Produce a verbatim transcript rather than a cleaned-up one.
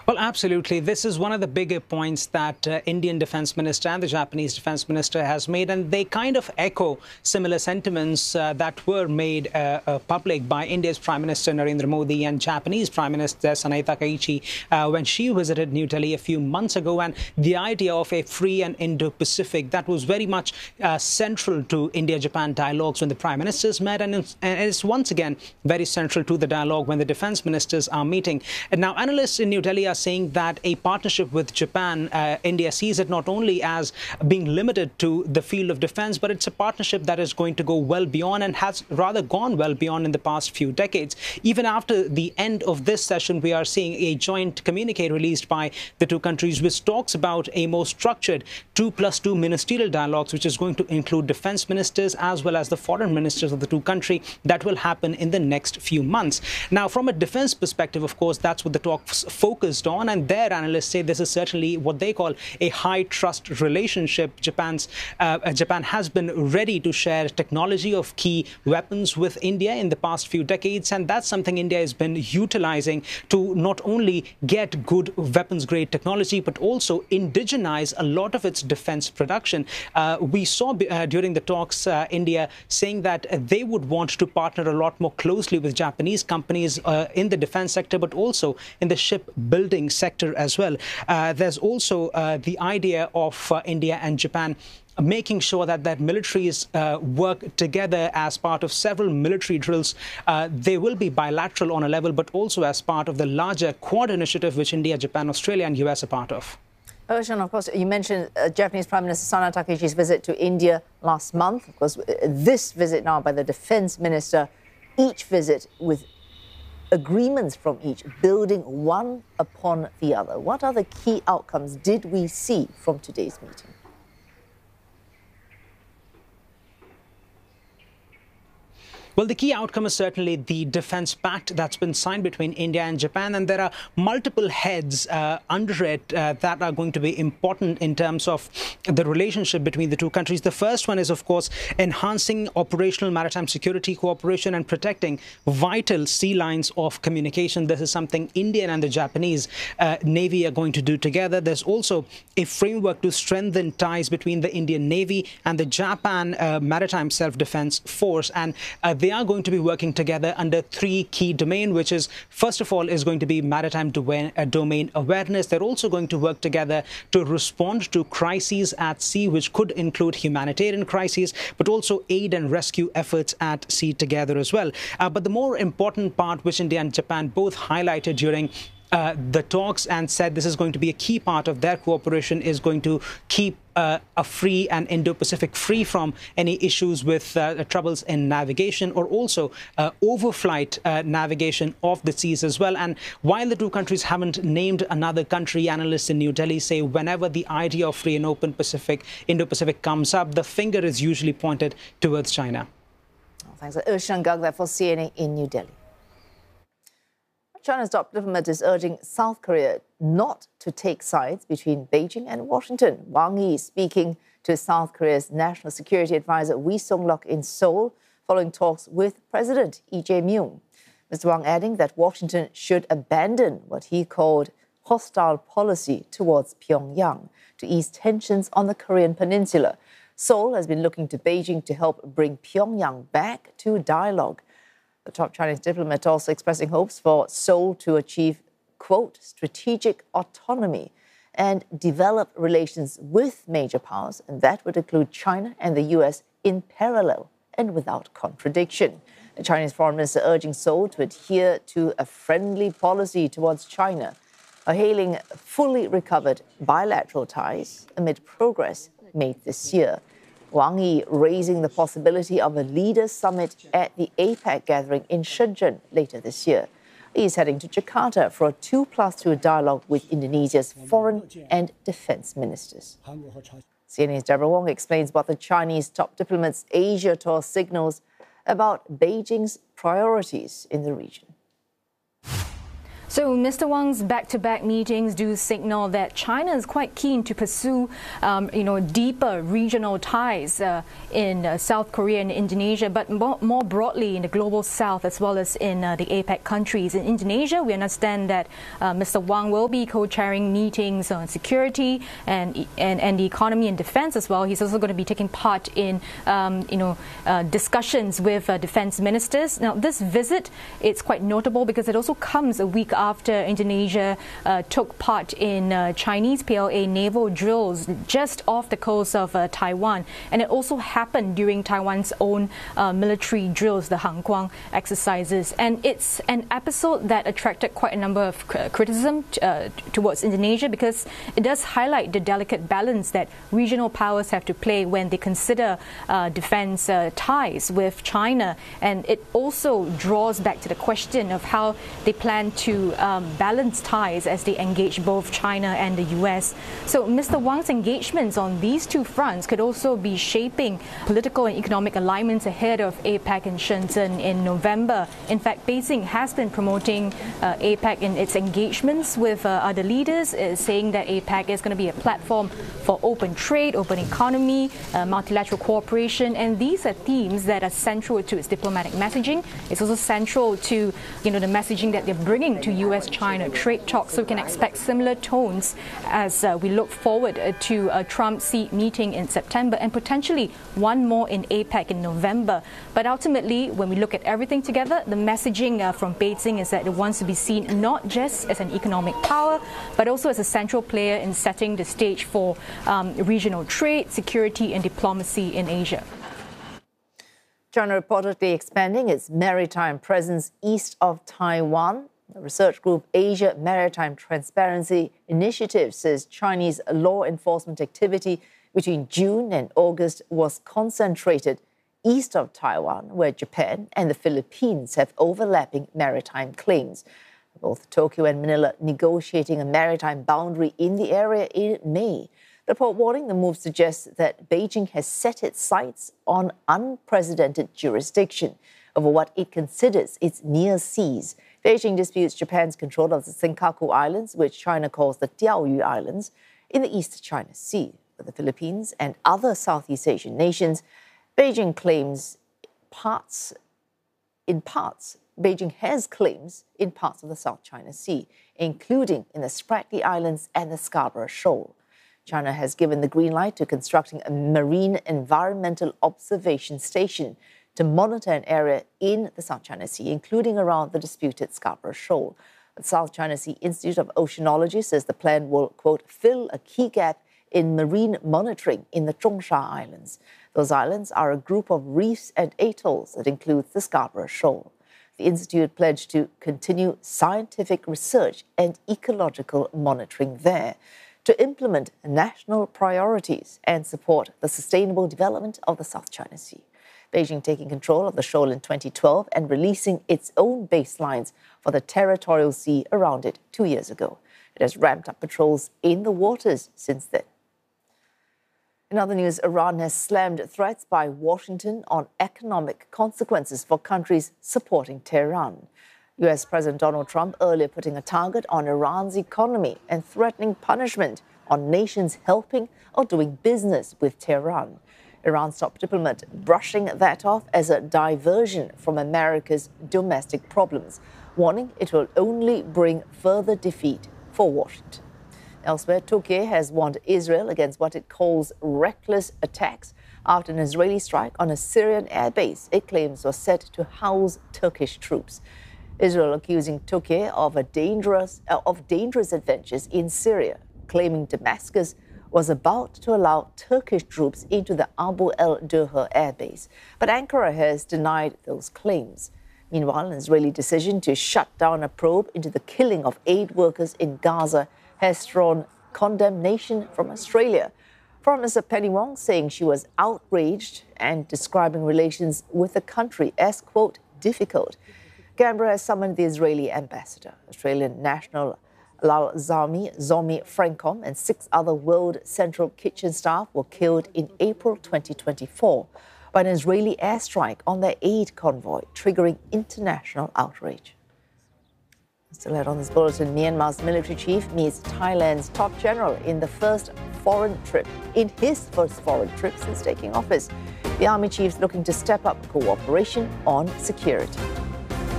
Well, absolutely. This is one of the bigger points that uh, Indian Defence Minister and the Japanese Defence Minister has made, and they kind of echo similar sentiments uh, that were made uh, uh, public by India's Prime Minister Narendra Modi and Japanese Prime Minister Sanae Takaichi uh, when she visited New Delhi a few months ago. And the idea of a free and Indo-Pacific, that was very much uh, central to India-Japan dialogues when the Prime Ministers met, and it's, and it's once again very central to the dialogue when the Defence Ministers are meeting. And now, analysts in New Delhi are saying that a partnership with Japan, uh, India sees it not only as being limited to the field of defense, but it's a partnership that is going to go well beyond and has rather gone well beyond in the past few decades. Even after the end of this session, we are seeing a joint communique released by the two countries, which talks about a more structured two plus two ministerial dialogues, which is going to include defense ministers as well as the foreign ministers of the two countries. That will happen in the next few months. Now, from a defense perspective, of course, that's what the talks focused on, and their analysts say this is certainly what they call a high trust relationship. Japan's uh, Japan has been ready to share technology of key weapons with India in the past few decades, and that's something India has been utilizing to not only get good weapons grade technology but also indigenize a lot of its defense production. Uh, we saw uh, during the talks uh, India saying that they would want to partner a lot more closely with Japanese companies uh, in the defense sector, but also in the shipbuilding sector as well. Uh, there's also uh, the idea of uh, India and Japan making sure that that militaries uh, work together as part of several military drills. Uh, they will be bilateral on a level, but also as part of the larger Quad initiative, which India, Japan, Australia and U S are part of. Urshan, of course, you mentioned uh, Japanese Prime Minister Sanae Takaichi's visit to India last month. Of course, this visit now by the Defence Minister, each visit with agreements from each, building one upon the other. What other key outcomes did we see from today's meeting? Well, the key outcome is certainly the defense pact that's been signed between India and Japan, and there are multiple heads uh, under it uh, that are going to be important in terms of the relationship between the two countries. The first one is, of course, enhancing operational maritime security cooperation and protecting vital sea lines of communication. This is something Indian and the Japanese uh, Navy are going to do together. There's also a framework to strengthen ties between the Indian Navy and the Japan uh, Maritime Self-Defense Force, and uh, they are going to be working together under three key domains, which is, first of all, is going to be maritime domain, uh, domain awareness. They're also going to work together to respond to crises at sea, which could include humanitarian crises, but also aid and rescue efforts at sea together as well. Uh, but the more important part, which India and Japan both highlighted during Uh, the talks and said this is going to be a key part of their cooperation, is going to keep uh, a free and Indo-Pacific free from any issues with uh, troubles in navigation, or also uh, overflight uh, navigation of the seas as well. And while the two countries haven't named another country, analysts in New Delhi say whenever the idea of free and open Pacific, Indo-Pacific comes up, the finger is usually pointed towards China. Oh, thanks. Urshan Gagla for C N A in New Delhi. China's top diplomat is urging South Korea not to take sides between Beijing and Washington. Wang Yi speaking to South Korea's National Security Advisor Wee Sung-lok in Seoul following talks with President Lee Jae-myung. Mister Wang adding that Washington should abandon what he called hostile policy towards Pyongyang to ease tensions on the Korean peninsula. Seoul has been looking to Beijing to help bring Pyongyang back to dialogue. The top Chinese diplomat also expressing hopes for Seoul to achieve, quote, strategic autonomy and develop relations with major powers, and that would include China and the U S in parallel and without contradiction. The Chinese foreign minister urging Seoul to adhere to a friendly policy towards China, hailing fully recovered bilateral ties amid progress made this year. Wang Yi raising the possibility of a leaders' summit at the APEC gathering in Shenzhen later this year. He is heading to Jakarta for a two plus two dialogue with Indonesia's foreign and defense ministers. C N A's Deborah Wong explains what the Chinese top diplomat's Asia tour signals about Beijing's priorities in the region. So Mister Wang's back-to-back meetings do signal that China is quite keen to pursue, um, you know, deeper regional ties uh, in uh, South Korea and Indonesia, but more, more broadly in the global south as well as in uh, the APEC countries. In Indonesia, we understand that uh, Mister Wang will be co-chairing meetings on security and, and and the economy and defense as well. He's also going to be taking part in, um, you know, uh, discussions with uh, defense ministers. Now, this visit, it's quite notable because it also comes a week after Indonesia uh, took part in uh, Chinese P L A naval drills just off the coast of uh, Taiwan. And it also happened during Taiwan's own uh, military drills, the Hanguang exercises. And it's an episode that attracted quite a number of criticism uh, towards Indonesia because it does highlight the delicate balance that regional powers have to play when they consider uh, defense uh, ties with China. And it also draws back to the question of how they plan to Um, balance ties as they engage both China and the U S. So Mister Wang's engagements on these two fronts could also be shaping political and economic alignments ahead of APEC in Shenzhen in November. In fact, Beijing has been promoting uh, APEC in its engagements with uh, other leaders, uh, saying that APEC is going to be a platform for open trade, open economy, uh, multilateral cooperation, and these are themes that are central to its diplomatic messaging. It's also central to, you know, the messaging that they're bringing to U S China trade talks, so we can expect similar tones as uh, we look forward uh, to a Trump-Xi meeting in September and potentially one more in APEC in November. But ultimately, when we look at everything together, the messaging uh, from Beijing is that it wants to be seen not just as an economic power, but also as a central player in setting the stage for um, regional trade, security, and diplomacy in Asia. China reportedly expanding its maritime presence east of Taiwan. The research group Asia Maritime Transparency Initiative says Chinese law enforcement activity between June and August was concentrated east of Taiwan, where Japan and the Philippines have overlapping maritime claims. Both Tokyo and Manila negotiating a maritime boundary in the area in May. The report warning the move suggests that Beijing has set its sights on unprecedented jurisdiction over what it considers its near seas. Beijing disputes Japan's control of the Senkaku Islands, which China calls the Diaoyu Islands, in the East China Sea. With the Philippines and other Southeast Asian nations, Beijing claims parts, in parts, Beijing has claims in parts of the South China Sea, including in the Spratly Islands and the Scarborough Shoal. China has given the green light to constructing a marine environmental observation station to monitor an area in the South China Sea, including around the disputed Scarborough Shoal. The South China Sea Institute of Oceanology says the plan will, quote, fill a key gap in marine monitoring in the Zhongsha Islands. Those islands are a group of reefs and atolls that includes the Scarborough Shoal. The Institute pledged to continue scientific research and ecological monitoring there, to implement national priorities and support the sustainable development of the South China Sea. Beijing taking control of the shoal in twenty twelve and releasing its own baselines for the territorial sea around it two years ago. It has ramped up patrols in the waters since then. In other news, Iran has slammed threats by Washington on economic consequences for countries supporting Tehran. U S President Donald Trump earlier putting a target on Iran's economy and threatening punishment on nations helping or doing business with Tehran. Iran's top diplomat brushing that off as a diversion from America's domestic problems, warning it will only bring further defeat for Washington. Elsewhere, Turkey has warned Israel against what it calls reckless attacks after an Israeli strike on a Syrian airbase it claims was set to house Turkish troops. Israel accusing Turkey of a dangerous uh, of dangerous adventures in Syria, claiming Damascus was about to allow Turkish troops into the Abu el-Duha airbase. But Ankara has denied those claims. Meanwhile, an Israeli decision to shut down a probe into the killing of aid workers in Gaza has drawn condemnation from Australia. Foreign Minister Penny Wong saying she was outraged and describing relations with the country as, quote, difficult. Canberra has summoned the Israeli ambassador. Australian national Lal Zami, Zomi Frankom, and six other World Central Kitchen staff were killed in April twenty twenty-four by an Israeli airstrike on their aid convoy, triggering international outrage. Still ahead on this bulletin, Myanmar's military chief meets Thailand's top general in the first foreign trip, in his first foreign trip since taking office. The army chief's looking to step up cooperation on security.